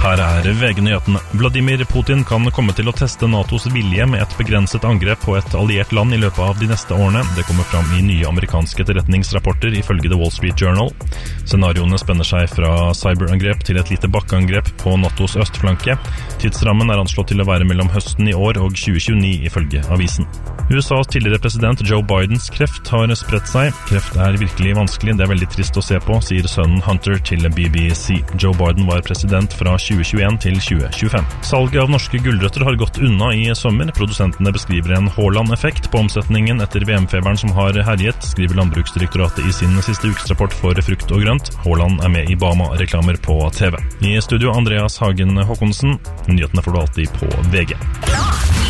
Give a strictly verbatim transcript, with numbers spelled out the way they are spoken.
Her er V G-nyhetene. Vladimir Putin kan komme til å teste NATOs vilje med et begrenset angrep på et alliert land i løpet av de neste årene. Det kommer fram i nye amerikanske etterretningsrapporter ifølge The Wall Street Journal. Scenarioene spenner seg fra cyberangrep til et lite bakkeangrep på NATOs østflanke. Tidsrammen er anslått til å være mellom høsten i år og tjue tjueni ifølge avisen. U S A's tidligere president Joe Bidens kreft har spredt seg. Kreft er virkelig vanskelig, det er veldig trist å se på, sier sønnen Hunter til B B C. Joe Biden var president fra tjue tjueen til tjue tjuefem. Salget av norske gulrøtter har gått unna i sommer. Produsentene beskriver en Haaland-effekt på omsetningen etter V M-feberen som har herjet, skriver Landbruksdirektoratet i sin siste ukesrapport for frukt og grønt. Haaland er med i Bama-reklamer på T V. I studio Andreas Hagen Håkonsen. Nyhetene får du alltid på V G.